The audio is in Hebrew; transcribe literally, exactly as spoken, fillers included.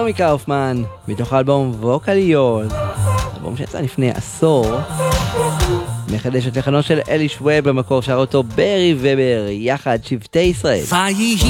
נעמי קאופמן, מתוך האלבום ווקליות, אלבום שיצא לפני עשור. מחדש את לחנו של אלי שוואב, במקור שר אותו ברי ובר, יחד שבטי ישראל.